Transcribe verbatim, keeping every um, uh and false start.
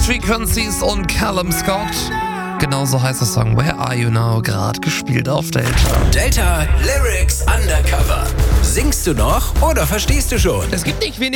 Lost Frequencies und Callum Scott. Genauso heißt der Song Where Are You Now, gerade gespielt auf Delta. Delta Lyrics Undercover. Singst du noch oder verstehst du schon? Es gibt nicht wenig